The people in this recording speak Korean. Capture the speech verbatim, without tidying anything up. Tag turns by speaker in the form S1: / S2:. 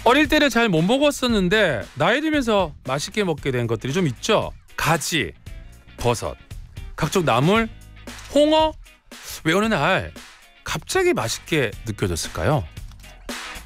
S1: 어릴 때는 잘 못 먹었었는데 나이 들면서 맛있게 먹게 된 것들이 좀 있죠. 가지, 버섯, 각종 나물, 홍어. 왜 어느 날 갑자기 맛있게 느껴졌을까요?